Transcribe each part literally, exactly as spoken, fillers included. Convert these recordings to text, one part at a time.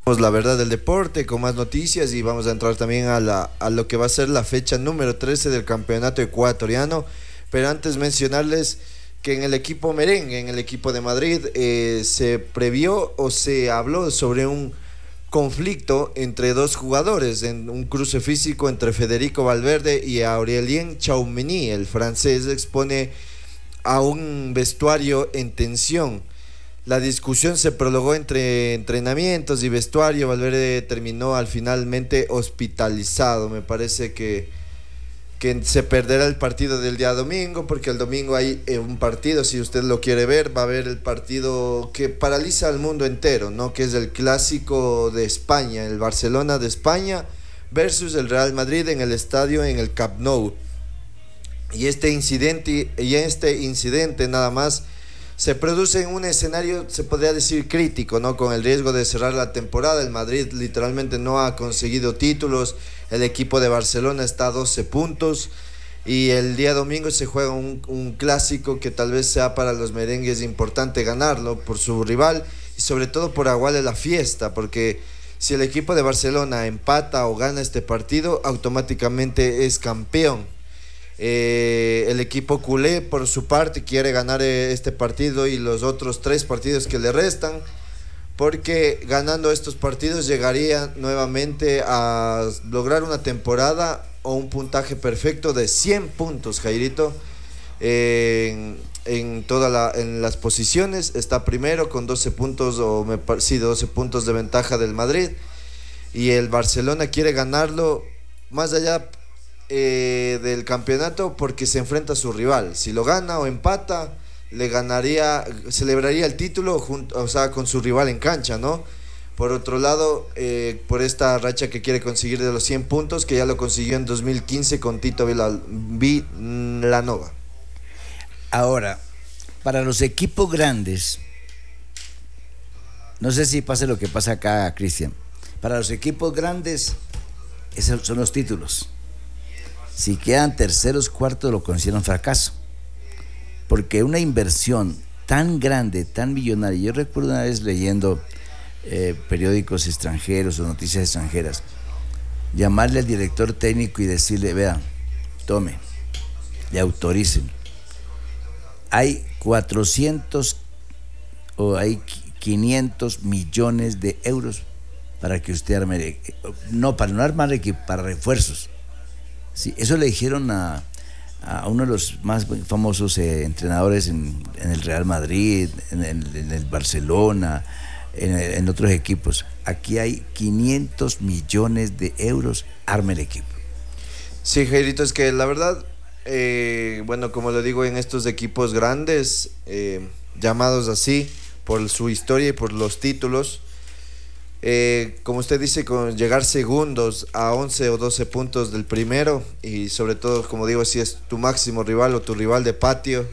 La verdad del deporte con más noticias y vamos a entrar también a, la, a lo que va a ser la fecha número trece del campeonato ecuatoriano, pero antes mencionarles que en el equipo merengue, en el equipo de Madrid, eh, se previó o se habló sobre un conflicto entre dos jugadores, en un cruce físico entre Federico Valverde y Aurélien Tchouaméni. El francés expone a un vestuario en tensión. La discusión se prolongó entre entrenamientos y vestuario. Valverde terminó al finalmente hospitalizado. Me parece que, que se perderá el partido del día domingo, porque el domingo hay un partido, si usted lo quiere ver, va a haber el partido que paraliza al mundo entero, ¿no? Que es el clásico de España, el Barcelona de España versus el Real Madrid en el estadio, en el Camp Nou. Y este incidente, y este incidente nada más se produce en un escenario, se podría decir, crítico, ¿no? Con el riesgo de cerrar la temporada. El Madrid literalmente no ha conseguido títulos. El equipo de Barcelona está a doce puntos. Y el día domingo se juega un, un clásico que tal vez sea para los merengues importante ganarlo por su rival y sobre todo por aguarle la fiesta, porque si el equipo de Barcelona empata o gana este partido, automáticamente es campeón. Eh, el equipo culé por su parte quiere ganar eh, este partido y los otros tres partidos que le restan, porque ganando estos partidos llegaría nuevamente a lograr una temporada o un puntaje perfecto de cien puntos. Jairito, eh, en, en todas la, en las posiciones está primero con doce puntos, o me, sí, doce puntos de ventaja del Madrid, y el Barcelona quiere ganarlo más allá Eh, del campeonato, porque se enfrenta a su rival. Si lo gana o empata, le ganaría, celebraría el título junto, o sea, con su rival en cancha, ¿no? Por otro lado, eh, por esta racha que quiere conseguir de los cien puntos, que ya lo consiguió en dos mil quince con Tito Vilanova. Ahora, para los equipos grandes, no sé si pase lo que pasa acá, Cristian. Para los equipos grandes, esos son los títulos. Si quedan terceros, cuartos, lo consideran fracaso. Porque una inversión tan grande, tan millonaria. Yo recuerdo una vez leyendo eh, periódicos extranjeros o noticias extranjeras, llamarle al director técnico y decirle: vea, tome, le autoricen. Hay cuatrocientos o hay quinientos millones de euros para que usted arme, no, para no armar equipo, para refuerzos. Sí, eso le dijeron a, a uno de los más famosos eh, entrenadores en, en el Real Madrid, en el, en el Barcelona, en, el, en otros equipos. Aquí hay quinientos millones de euros, arme el equipo. Sí, Jairito, es que la verdad, eh, bueno, como lo digo, en estos equipos grandes, eh, llamados así por su historia y por los títulos, Eh, como usted dice, con llegar segundos a once o doce puntos del primero, y sobre todo, como digo, si es tu máximo rival o tu rival de patio,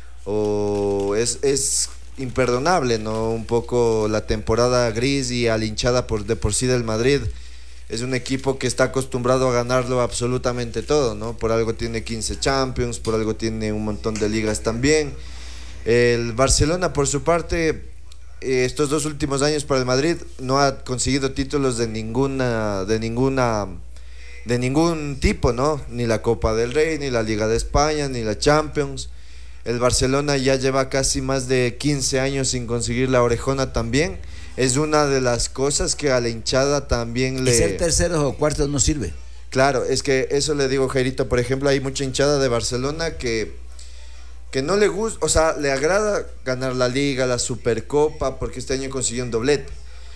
o es, es imperdonable, ¿no? Un poco la temporada gris y alinchada por, de por sí del Madrid. Es un equipo que está acostumbrado a ganarlo absolutamente todo, ¿no? Por algo tiene quince Champions, por algo tiene un montón de ligas también. El Barcelona, por su parte, estos dos últimos años para el Madrid no ha conseguido títulos de ninguna de ninguna de ningún tipo, ¿no? Ni la Copa del Rey, ni la Liga de España, ni la Champions. El Barcelona ya lleva casi más de quince años sin conseguir la orejona también. Es una de las cosas que a la hinchada también le... Y ser terceros o cuartos no sirve. Claro, es que eso le digo, Jairito. Por ejemplo, hay mucha hinchada de Barcelona que que no le gusta, o sea, le agrada ganar la Liga, la Supercopa, porque este año consiguió un doblete,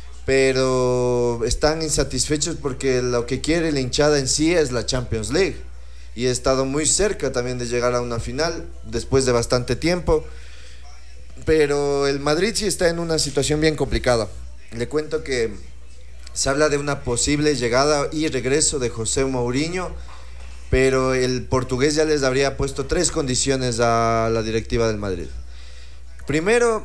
pero están insatisfechos porque lo que quiere la hinchada en sí es la Champions League, y he estado muy cerca también de llegar a una final después de bastante tiempo, pero el Madrid sí está en una situación bien complicada. Le cuento que se habla de una posible llegada y regreso de José Mourinho, pero el portugués ya les habría puesto tres condiciones a la directiva del Madrid. Primero,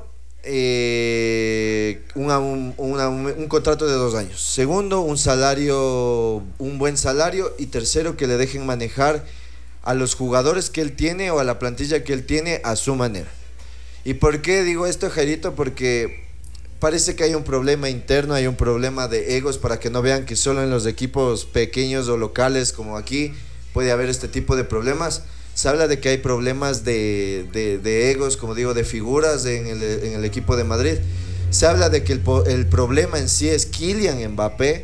eh, una, un, una, un, un contrato de dos años. Segundo, un salario, un buen salario. Y tercero, que le dejen manejar a los jugadores que él tiene o a la plantilla que él tiene a su manera. ¿Y por qué digo esto, Jairito? Porque parece que hay un problema interno, hay un problema de egos para que no vean que solo en los equipos pequeños o locales como aquí puede haber este tipo de problemas. Se habla de que hay problemas de, de, de egos, como digo, de figuras en el, en el equipo de Madrid. Se habla de que el, el problema en sí es Kylian Mbappé.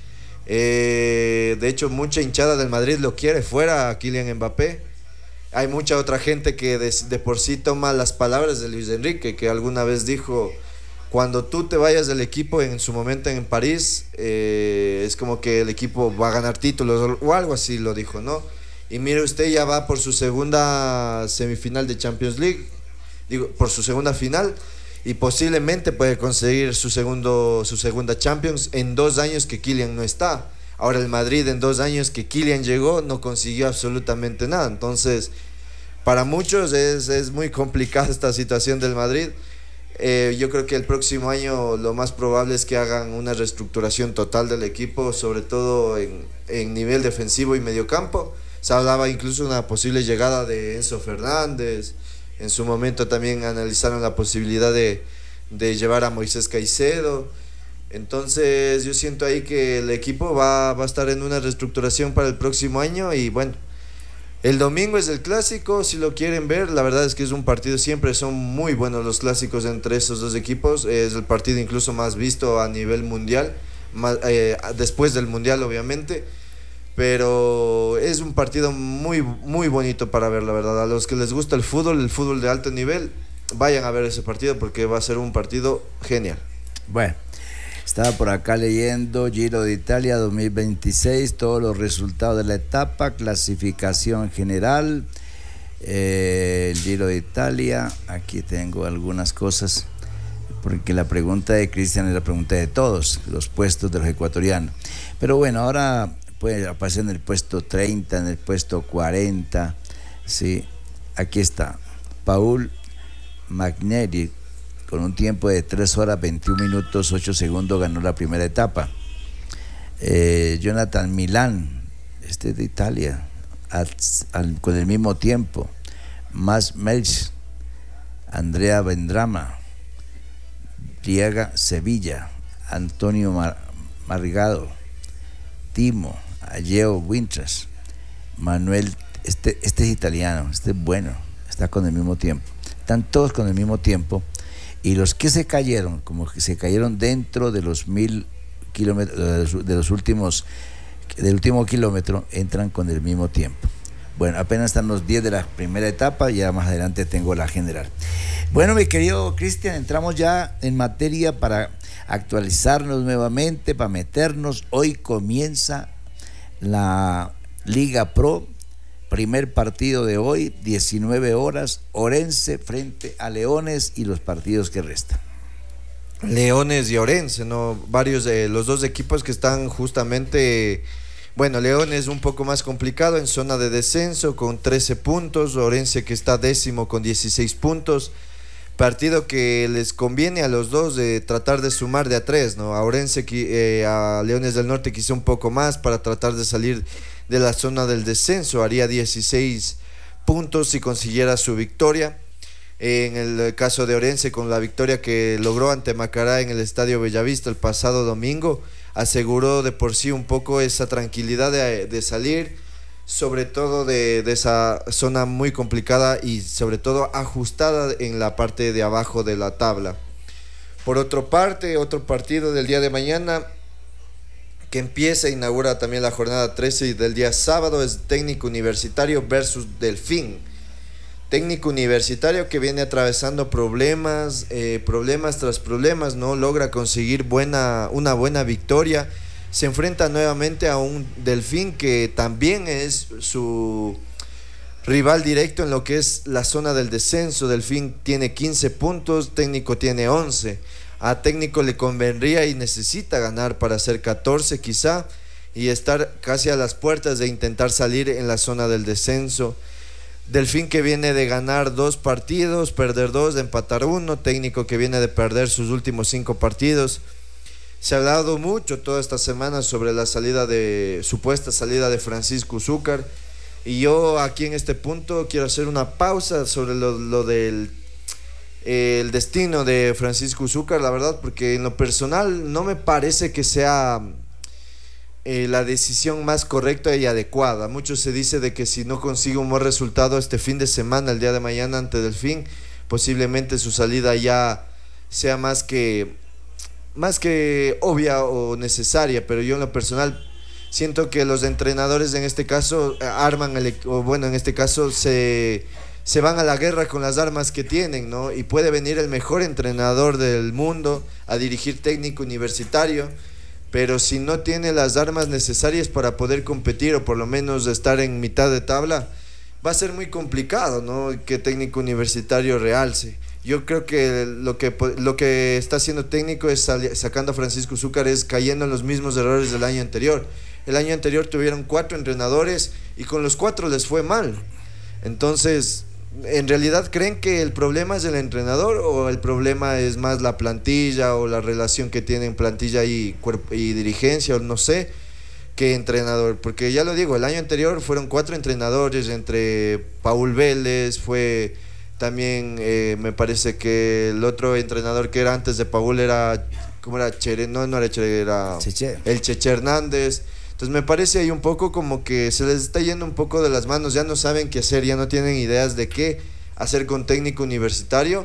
Eh, de hecho, mucha hinchada del Madrid lo quiere fuera a Kylian Mbappé. Hay mucha otra gente que de, de por sí toma las palabras de Luis Enrique, que alguna vez dijo: cuando tú te vayas del equipo en su momento en París, eh, es como que el equipo va a ganar títulos o algo así, lo dijo, ¿no? Y mire usted, ya va por su segunda semifinal de Champions League, digo, por su segunda final, y posiblemente puede conseguir su, segundo, su segunda Champions en dos años que Kylian no está. Ahora el Madrid en dos años que Kylian llegó no consiguió absolutamente nada. Entonces, para muchos es, es muy complicada esta situación del Madrid. Eh, yo creo que el próximo año lo más probable es que hagan una reestructuración total del equipo, sobre todo en, en nivel defensivo y mediocampo. Se hablaba incluso de una posible llegada de Enzo Fernández. En su momento también analizaron la posibilidad de, de llevar a Moisés Caicedo. Entonces yo siento ahí que el equipo va, va a estar en una reestructuración para el próximo año. Y bueno, el domingo es el clásico, si lo quieren ver. La verdad es que es un partido, siempre son muy buenos los clásicos entre esos dos equipos. Es el partido incluso más visto a nivel mundial, más, eh, después del mundial obviamente. Pero es un partido muy, muy bonito para ver, la verdad. A los que les gusta el fútbol, el fútbol de alto nivel, vayan a ver ese partido porque va a ser un partido genial. Bueno, estaba por acá leyendo Giro de Italia dos mil veintiséis, todos los resultados de la etapa, clasificación general, eh, el Giro de Italia. Aquí tengo algunas cosas, porque la pregunta de Cristian es la pregunta de todos, los puestos de los ecuatorianos. Pero bueno, ahora puede aparecer en el puesto treinta, en el puesto cuarenta, sí, aquí está, Paul Magneri, con un tiempo de tres horas veintiún minutos ocho segundos ganó la primera etapa. eh, Jonathan Milán, este es de Italia, al, al, con el mismo tiempo. Mas Melch, Andrea Vendrama, Diego Sevilla, Antonio Mar, Margado, Timo Ageo Wintras, Manuel, este, este es italiano, este es bueno, está con el mismo tiempo, están todos con el mismo tiempo. Y los que se cayeron, como que se cayeron dentro de los mil kilómetros, de los últimos, del último kilómetro, entran con el mismo tiempo. Bueno, apenas están los diez de la primera etapa, ya más adelante tengo la general. Bueno, mi querido Cristian, entramos ya en materia para actualizarnos nuevamente, para meternos. Hoy comienza la Liga Pro, primer partido de hoy, diecinueve horas, Orense frente a Leones y los partidos que restan. Leones y Orense, ¿no? Varios de los dos equipos que están justamente, bueno, León es un poco más complicado en zona de descenso con trece puntos, Orense que está décimo con dieciséis puntos. Partido que les conviene a los dos de tratar de sumar de a tres, ¿no? A Orense, eh, a Leones del Norte quizá un poco más para tratar de salir de la zona del descenso, haría dieciséis puntos si consiguiera su victoria. En el caso de Orense, con la victoria que logró ante Macará en el Estadio Bellavista el pasado domingo, aseguró de por sí un poco esa tranquilidad de, de salir, sobre todo de, de esa zona muy complicada y sobre todo ajustada en la parte de abajo de la tabla. Por otra parte, otro partido del día de mañana que empieza, inaugura también la jornada trece y del día sábado, es Técnico Universitario versus Delfín. Técnico Universitario que viene atravesando problemas, eh, problemas tras problemas, no logra conseguir buena, una buena victoria. Se enfrenta nuevamente a un Delfín que también es su rival directo en lo que es la zona del descenso. Delfín tiene quince puntos, Técnico tiene once. A Técnico le convendría y necesita ganar para hacer catorce quizá y estar casi a las puertas de intentar salir en la zona del descenso. Delfín que viene de ganar dos partidos, perder dos, de empatar uno. Técnico que viene de perder sus últimos cinco partidos. Se ha hablado mucho toda esta semana sobre la salida de, supuesta salida de Francisco Zúcar, y yo aquí en este punto quiero hacer una pausa sobre lo, lo del eh, el destino de Francisco Zúcar, la verdad, porque en lo personal no me parece que sea eh, la decisión más correcta y adecuada. Mucho se dice de que si no consigue un buen resultado este fin de semana, el día de mañana ante Delfín, posiblemente su salida ya sea más que más que obvia o necesaria, pero yo en lo personal siento que los entrenadores en este caso arman el, o bueno, en este caso se se van a la guerra con las armas que tienen, ¿no? Y puede venir el mejor entrenador del mundo a dirigir técnico universitario, pero si no tiene las armas necesarias para poder competir o por lo menos estar en mitad de tabla, va a ser muy complicado, ¿no? Que técnico universitario realce. Yo creo que lo que lo que está haciendo técnico es sali- sacando a Francisco Zúcar, es cayendo en los mismos errores del año anterior. El año anterior tuvieron cuatro entrenadores y con los cuatro les fue mal. Entonces, ¿en realidad creen que el problema es el entrenador o el problema es más la plantilla o la relación que tienen plantilla y, cuerpo, y dirigencia, o no sé, que entrenador? Porque ya lo digo, el año anterior fueron cuatro entrenadores, entre Paul Vélez, fue también, eh, me parece que el otro entrenador que era antes de Paul era, ¿cómo era? Chere, no, no era Chere, era Cheche. el Cheche Hernández. Entonces me parece ahí un poco como que se les está yendo un poco de las manos, ya no saben qué hacer, ya no tienen ideas de qué hacer con técnico universitario.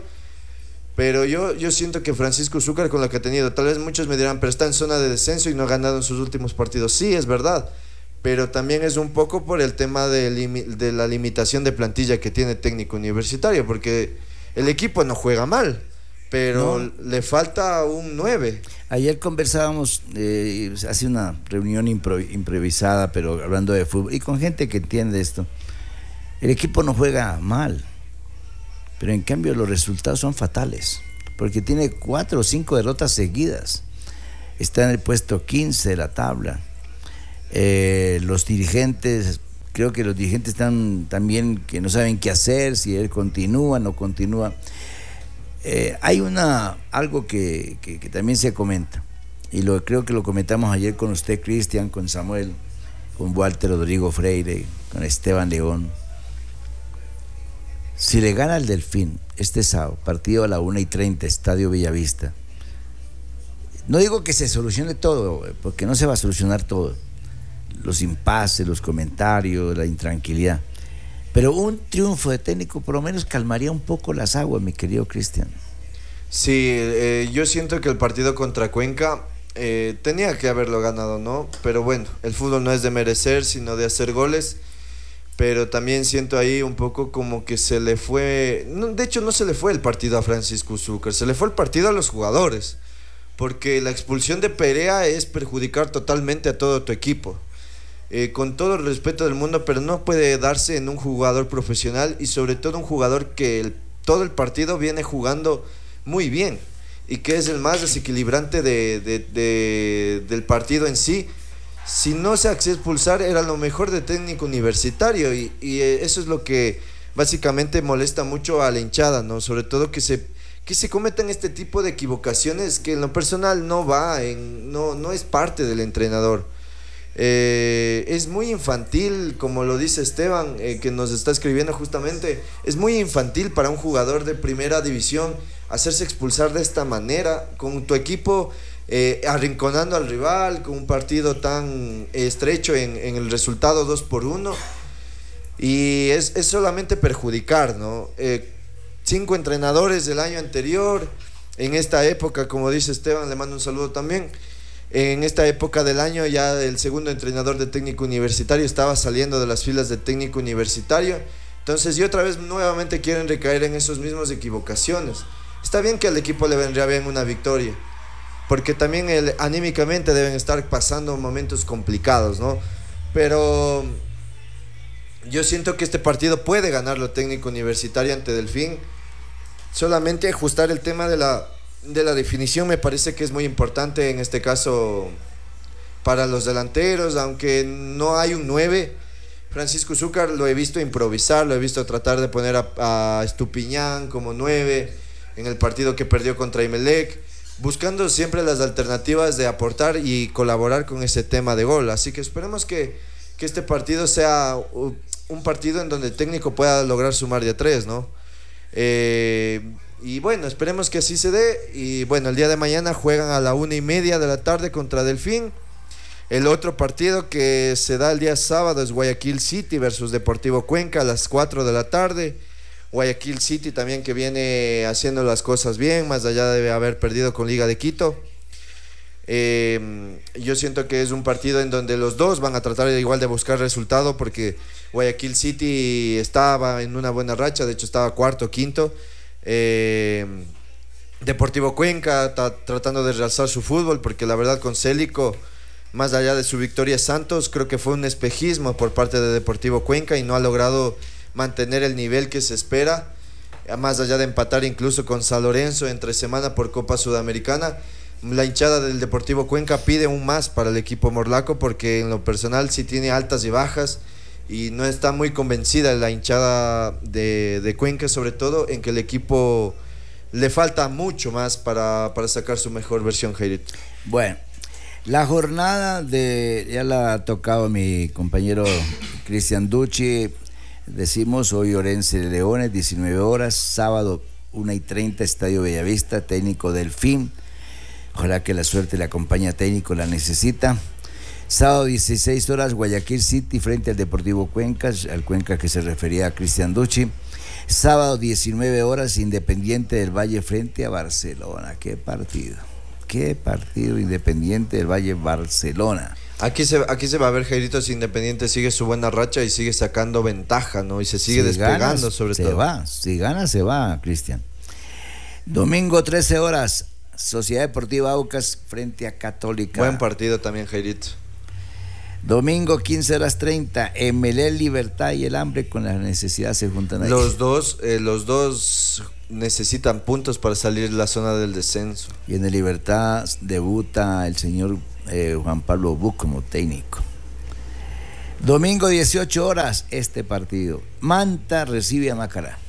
Pero yo, yo siento que Francisco Zúcar, con lo que ha tenido, tal vez muchos me dirán, pero está en zona de descenso y no ha ganado en sus últimos partidos. Sí, es verdad, pero también es un poco por el tema de, limi- de la limitación de plantilla que tiene técnico universitario, porque el equipo no juega mal, pero no. Le falta un nueve. Ayer conversábamos, eh, hace una reunión impro- improvisada, pero hablando de fútbol, y con gente que entiende esto. El equipo no juega mal, pero en cambio los resultados son fatales, porque tiene cuatro o cinco derrotas seguidas. Está en el puesto quince de la tabla. Eh, los dirigentes, creo que los dirigentes están también que no saben qué hacer, si él continúa o no continúa. Eh, hay una algo que, que, que también se comenta, y lo creo que lo comentamos ayer con usted, Cristian, con Samuel, con Walter Rodrigo Freire, con Esteban León. Si le gana el Delfín este sábado, partido a la una y treinta, Estadio Bellavista, no digo que se solucione todo, porque no se va a solucionar todo, los impases, los comentarios, la intranquilidad, pero un triunfo de técnico por lo menos calmaría un poco las aguas, mi querido Cristian. Sí, eh, yo siento que el partido contra Cuenca eh, tenía que haberlo ganado, ¿no? Pero bueno, el fútbol no es de merecer, sino de hacer goles. Pero también siento ahí un poco como que se le fue, no, de hecho no se le fue el partido a Francisco Zúcar, se le fue el partido a los jugadores, porque la expulsión de Perea es perjudicar totalmente a todo tu equipo. Eh, con todo el respeto del mundo, pero no puede darse en un jugador profesional, y sobre todo un jugador que el, todo el partido viene jugando muy bien y que es el más desequilibrante de, de, de, del partido en sí. Si no se hacía expulsar, era lo mejor de técnico universitario, y, y eso es lo que básicamente molesta mucho a la hinchada, ¿no? Sobre todo que se, que se cometan este tipo de equivocaciones que en lo personal no va, en, no, no es parte del entrenador. Eh, es muy infantil, como lo dice Esteban, eh, que nos está escribiendo justamente, es muy infantil para un jugador de primera división hacerse expulsar de esta manera, con tu equipo eh, arrinconando al rival, con un partido tan estrecho en, en el resultado dos por uno, y es, es solamente perjudicar, ¿no? Eh, cinco entrenadores del año anterior, en esta época, como dice Esteban, le mando un saludo también. En esta época del año ya el segundo entrenador de técnico universitario estaba saliendo de las filas de técnico universitario. Entonces, y otra vez nuevamente quieren recaer en esos mismos equivocaciones. Está bien que al equipo le vendría bien una victoria, porque también el, anímicamente deben estar pasando momentos complicados, ¿no? Pero yo siento que este partido puede ganarlo técnico universitario ante Delfín. Solamente ajustar el tema de la de la definición me parece que es muy importante en este caso para los delanteros, aunque no hay un nueve. Francisco Zúcar lo he visto improvisar, lo he visto tratar de poner a, a Estupiñán como nueve en el partido que perdió contra Emelec, buscando siempre las alternativas de aportar y colaborar con ese tema de gol. Así que esperemos que, que este partido sea un partido en donde el técnico pueda lograr sumar de a tres, ¿no? Eh, Y bueno, esperemos que así se dé. Y bueno, el día de mañana juegan a la una y media de la tarde contra Delfín. El otro partido que se da el día sábado es Guayaquil City versus Deportivo Cuenca a las cuatro de la tarde. Guayaquil City también, que viene haciendo las cosas bien, más allá de haber perdido con Liga de Quito. Eh, yo siento que es un partido en donde los dos van a tratar igual de buscar resultado, porque Guayaquil City estaba en una buena racha, de hecho estaba cuarto, quinto. Eh, Deportivo Cuenca está tratando de realzar su fútbol, porque la verdad con Célico, más allá de su victoria Santos, creo que fue un espejismo por parte de Deportivo Cuenca y no ha logrado mantener el nivel que se espera, más allá de empatar incluso con San Lorenzo entre semana por Copa Sudamericana. La hinchada del Deportivo Cuenca pide un más para el equipo morlaco, porque en lo personal sí tiene altas y bajas y no está muy convencida la hinchada de, de Cuenca, sobre todo en que el equipo le falta mucho más para, para sacar su mejor versión, Jairito. Bueno, la jornada de, ya la ha tocado mi compañero Cristian Ducci. Decimos hoy Orense de Leones, diecinueve horas, sábado una y treinta, Estadio Bellavista, técnico Delfín. Ojalá que la suerte le acompañe a técnico, la necesita. Sábado dieciséis horas, Guayaquil City frente al Deportivo Cuenca, al Cuenca que se refería a Cristian Ducci. Sábado diecinueve horas, Independiente del Valle frente a Barcelona. Qué partido, qué partido, Independiente del Valle Barcelona. Aquí se, aquí se va a ver, Jairito, si Independiente sigue su buena racha y sigue sacando ventaja, ¿no? Y se sigue si despegando, gana, sobre se todo. Se va, si gana, se va, Cristian. Domingo trece horas, Sociedad Deportiva Aucas frente a Católica. Buen partido también, Jairito. Domingo quince horas treinta, Emelec, Libertad y el Hambre, con la necesidad se juntan ahí. Los dos, eh, los dos necesitan puntos para salir de la zona del descenso. Y en el Libertad debuta el señor eh, Juan Pablo Buc como técnico. Domingo dieciocho horas, este partido. Manta recibe a Macará.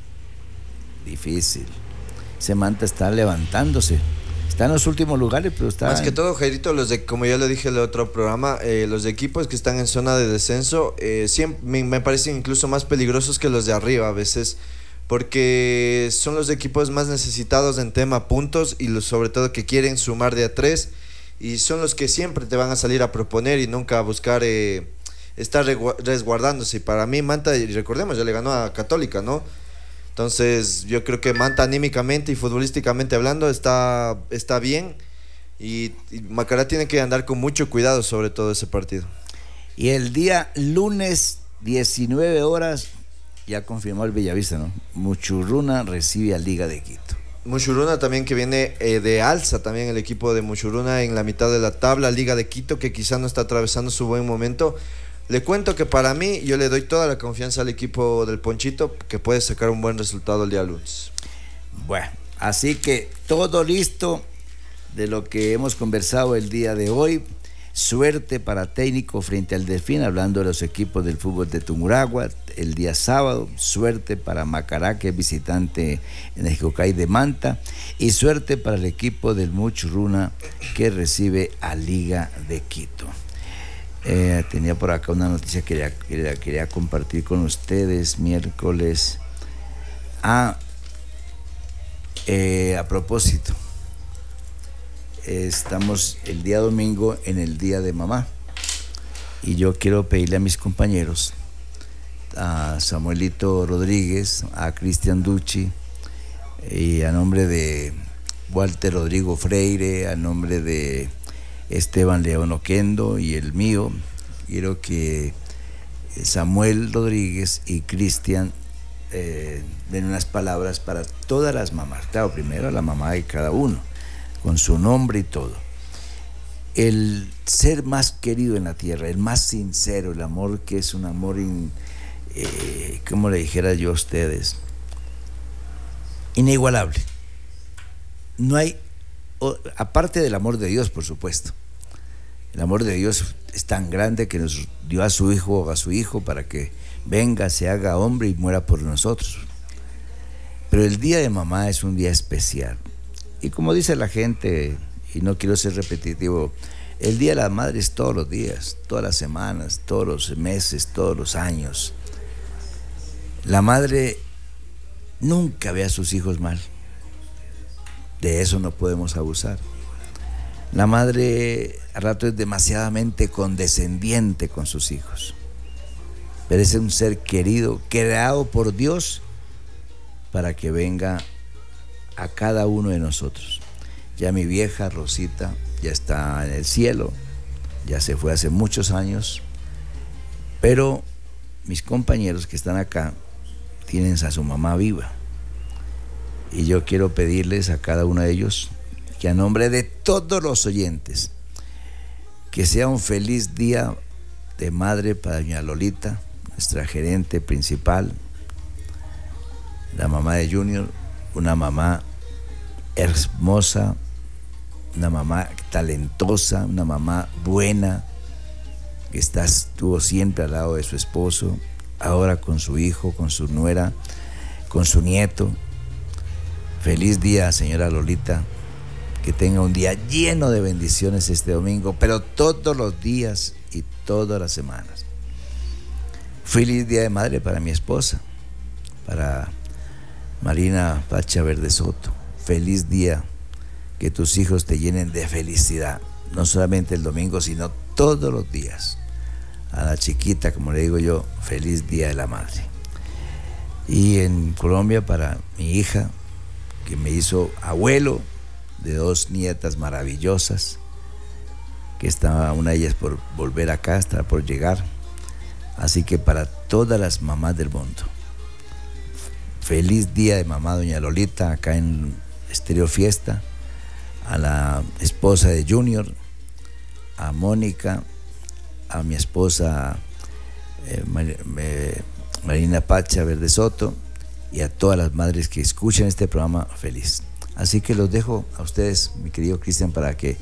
Difícil. Ese Manta está levantándose. Está en los últimos lugares, pero está... Más que todo, Jairito, los de, como ya lo dije en el otro programa, eh, los de equipos que están en zona de descenso eh, siempre, me, me parecen incluso más peligrosos que los de arriba a veces, porque son los equipos más necesitados en tema puntos y los, sobre todo, que quieren sumar de a tres, y son los que siempre te van a salir a proponer y nunca a buscar eh, estar resguardándose. Y para mí Manta, y recordemos, ya le ganó a Católica, ¿no? Entonces yo creo que Manta anímicamente y futbolísticamente hablando está, está bien, y, y Macará tiene que andar con mucho cuidado sobre todo ese partido. Y el día lunes diecinueve horas, ya confirmó el Bellavista, ¿no? Muchurruna recibe a Liga de Quito. Muchurruna también, que viene eh, de alza también el equipo de Muchurruna en la mitad de la tabla. Liga de Quito, que quizá no está atravesando su buen momento. Le cuento que para mí, yo le doy toda la confianza al equipo del Ponchito, que puede sacar un buen resultado el día lunes. Bueno, así que todo listo de lo que hemos conversado el día de hoy. Suerte para técnico frente al Delfín, hablando de los equipos del fútbol de Tungurahua el día sábado. Suerte para Macará, que es visitante en el Jocay de Manta, y suerte para el equipo del Muchurruna, que recibe a Liga de Quito. Eh, tenía por acá una noticia que quería, quería, quería compartir con ustedes. Miércoles. Ah, eh, a propósito, estamos el día domingo en el Día de Mamá, y yo quiero pedirle a mis compañeros, a Samuelito Rodríguez, a Cristian Ducci, y a nombre de Walter Rodrigo Freire, a nombre de Esteban León Oquendo y el mío, quiero que Samuel Rodríguez y Cristian eh, den unas palabras para todas las mamás. Claro, primero a la mamá de cada uno, con su nombre y todo. El ser más querido en la tierra, el más sincero, el amor que es un amor, in, eh, como le dijera yo a ustedes, inigualable. No hay, o, aparte del amor de Dios, por supuesto. El amor de Dios es tan grande que nos dio a su hijo, a su hijo, para que venga, se haga hombre y muera por nosotros. Pero el día de mamá es un día especial. Y como dice la gente, y no quiero ser repetitivo, el día de la madre es todos los días, todas las semanas, todos los meses, todos los años. La madre nunca ve a sus hijos mal, De eso no podemos abusar. La madre a rato es demasiadamente condescendiente con sus hijos, pero es un ser querido, creado por Dios para que venga a cada uno de nosotros. Ya mi vieja Rosita ya está en el cielo, ya se fue hace muchos años, pero mis compañeros que están acá tienen a su mamá viva, y yo quiero pedirles a cada uno de ellos que a nombre de todos los oyentes, que sea un feliz día de madre para doña Lolita, nuestra gerente principal, la mamá de Junior, una mamá hermosa, una mamá talentosa, una mamá buena, que está, estuvo siempre al lado de su esposo, ahora con su hijo, con su nuera, con su nieto. Feliz día, señora Lolita, que tenga un día lleno de bendiciones este domingo, pero todos los días y todas las semanas. Feliz día de madre para mi esposa, para Marina Pacha Verde Soto. Feliz día, que tus hijos te llenen de felicidad, no solamente el domingo, sino todos los días. A la chiquita, como le digo yo, feliz día de la madre. Y en Colombia para mi hija, que me hizo abuelo de dos nietas maravillosas, que está una de ellas por volver acá, está por llegar. Así que para todas las mamás del mundo, feliz día de mamá doña Lolita acá en Estéreo Fiesta. A la esposa de Junior, a Mónica, a mi esposa eh, Mar eh, Marina Pacha Verde Soto, y a todas las madres que escuchan este programa, feliz. Así que los dejo a ustedes, mi querido Cristian, para que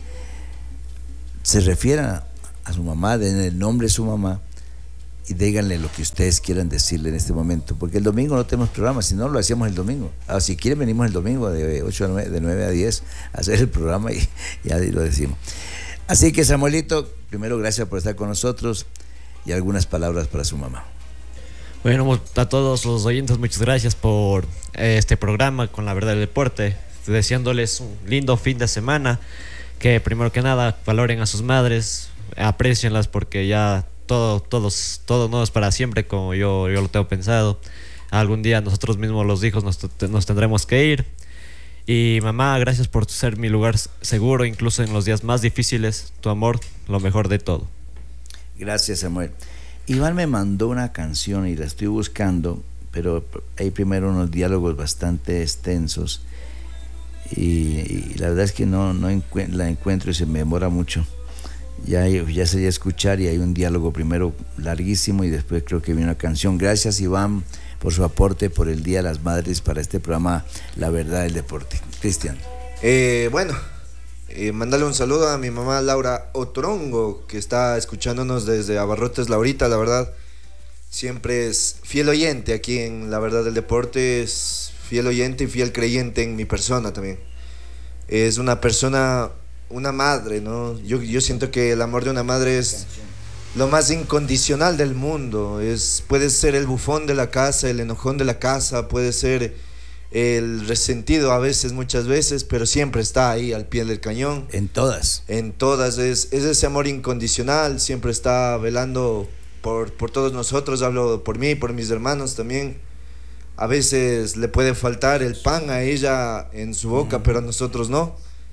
se refieran a su mamá, den el nombre de su mamá y díganle lo que ustedes quieran decirle en este momento, porque el domingo no tenemos programa, si no lo hacíamos el domingo. Ahora, si quieren venimos el domingo de ocho a nueve, de nueve a diez a hacer el programa y ya lo decimos. Así que Samuelito, primero gracias por estar con nosotros y algunas palabras para su mamá. Bueno, a todos los oyentes, muchas gracias por este programa con la verdad del deporte, deseándoles un lindo fin de semana, que primero que nada valoren a sus madres, aprecienlas, porque ya todo, todos, todo no es para siempre, como yo, yo lo tengo pensado. Algún día nosotros mismos los hijos nos, nos tendremos que ir. Y mamá, gracias por ser mi lugar seguro, incluso en los días más difíciles. Tu amor, lo mejor de todo. Gracias, Samuel. Iván me mandó una canción y la estoy buscando, pero hay primero unos diálogos bastante extensos y, y la verdad es que no, no encu la encuentro y se me demora mucho. Ya, ya se a escuchar y hay un diálogo primero larguísimo y después creo que viene una canción. Gracias, Iván, por su aporte por el Día de las Madres para este programa La Verdad del Deporte. Cristian. Eh, bueno, eh, mandarle un saludo a mi mamá Laura Otorongo, que está escuchándonos desde Abarrotes Laurita. La verdad, siempre es fiel oyente aquí en La Verdad del Deporte, es fiel oyente y fiel creyente en mi persona también. Es una persona, una madre, ¿no? Yo, yo siento que el amor de una madre es lo más incondicional del mundo. Es, puede ser el bufón de la casa, el enojón de la casa, puede ser el resentido a veces, muchas veces, pero siempre está ahí al pie del cañón. En todas. En todas, es, es ese amor incondicional, siempre está velando por, por todos nosotros. Hablo por mí, por mis hermanos también. A veces le puede faltar el pan a ella en su boca, mm. pero a nosotros no.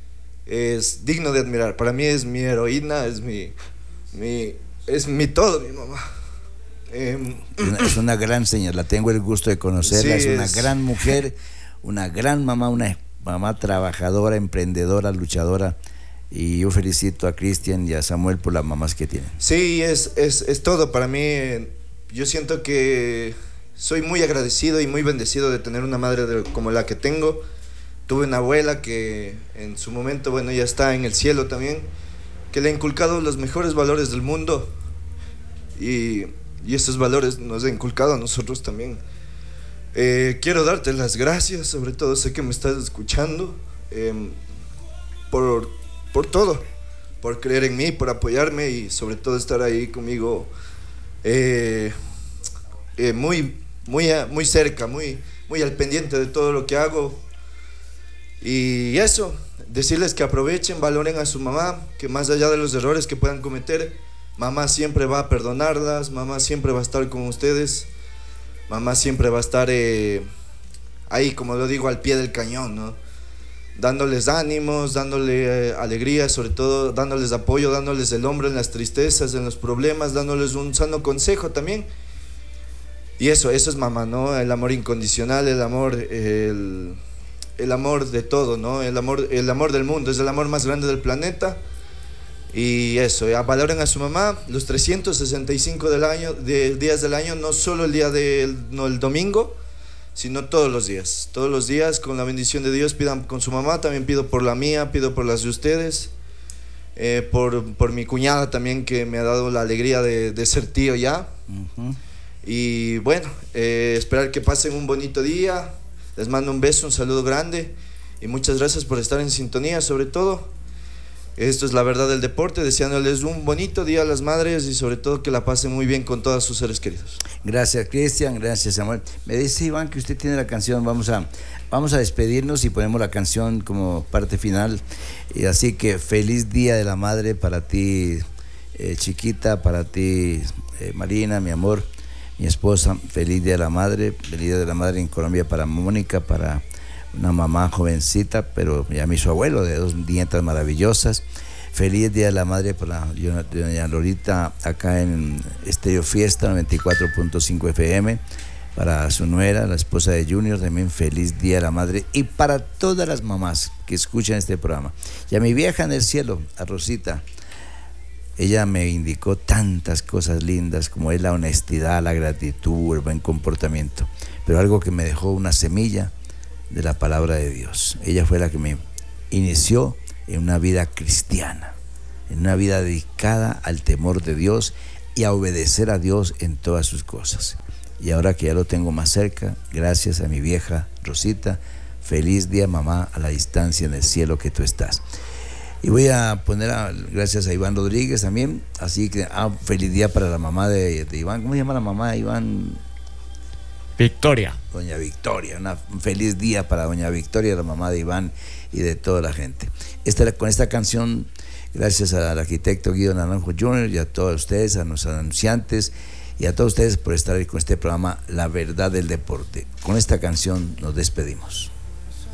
Es digno de admirar. Para mí es mi heroína, es mi, mi, es mi todo, mi mamá. Eh, es una gran señora, la tengo el gusto de conocerla, sí, es una es... gran mujer, una gran mamá, una mamá trabajadora, emprendedora, luchadora, y yo felicito a Cristian y a Samuel por las mamás que tienen. Sí, es, es, es todo para mí. Yo siento que soy muy agradecido y muy bendecido de tener una madre de, como la que tengo. Tuve una abuela que en su momento, bueno, ya está en el cielo también, que le ha inculcado los mejores valores del mundo, y Y esos valores nos ha inculcado a nosotros también. Eh, quiero darte las gracias, sobre todo sé que me estás escuchando, eh, por, por todo, por creer en mí, por apoyarme y sobre todo estar ahí conmigo, eh, eh, muy, muy, muy cerca, muy, muy al pendiente de todo lo que hago. Y eso, decirles que aprovechen, valoren a su mamá, que más allá de los errores que puedan cometer, mamá siempre va a perdonarlas, mamá siempre va a estar con ustedes, mamá siempre va a estar eh, ahí, como lo digo, al pie del cañón, ¿no? Dándoles ánimos, dándole eh, alegría, sobre todo dándoles apoyo, dándoles el hombro en las tristezas, en los problemas, dándoles un sano consejo también. Y eso, eso es mamá, ¿no? El amor incondicional, el amor, el, el amor de todo, ¿no? El amor, el amor del mundo, es el amor más grande del planeta. Y eso, ya valoren a su mamá los trescientos sesenta y cinco del año, de, días del año, no solo el día del no, el domingo, sino todos los días. Todos los días, con la bendición de Dios, pidan con su mamá, también pido por la mía, pido por las de ustedes, eh, por, por mi cuñada también, que me ha dado la alegría de, de ser tío ya. Uh-huh. Y bueno, eh, esperar que pasen un bonito día. Les mando un beso, un saludo grande y muchas gracias por estar en sintonía, sobre todo. Esto es La Verdad del Deporte, deseándoles un bonito día a las madres y sobre todo que la pasen muy bien con todos sus seres queridos. Gracias, Cristian, gracias, Samuel. Me dice Iván que usted tiene la canción, vamos a, vamos a despedirnos y ponemos la canción como parte final. Y así que feliz Día de la Madre para ti, eh, chiquita, para ti, eh, Marina, mi amor, mi esposa. Feliz Día de la Madre, feliz Día de la Madre en Colombia para Mónica, para una mamá jovencita, pero ya mi su abuelo, de dos nietas maravillosas. Feliz Día de la Madre para doña Lorita acá en Estéreo Fiesta noventa y cuatro punto cinco F M, para su nuera, la esposa de Junior, también feliz Día de la Madre, y para todas las mamás que escuchan este programa. Y a mi vieja en el cielo, a Rosita, ella me indicó tantas cosas lindas como es la honestidad, la gratitud, el buen comportamiento, pero algo que me dejó una semilla de la palabra de Dios. Ella fue la que me inició en una vida cristiana, en una vida dedicada al temor de Dios y a obedecer a Dios en todas sus cosas. Y ahora que ya lo tengo más cerca, gracias a mi vieja Rosita, feliz día mamá a la distancia en el cielo que tú estás. Y voy a poner a, gracias a Iván Rodríguez también, así que ah, feliz día para la mamá de, de Iván. ¿Cómo se llama la mamá de Iván? Victoria. Doña Victoria, una, un feliz día para doña Victoria, la mamá de Iván y de toda la gente. Esta, con esta canción, gracias al arquitecto Guido Naranjo junior y a todos ustedes, a nuestros anunciantes y a todos ustedes por estar ahí con este programa La Verdad del Deporte. Con esta canción nos despedimos.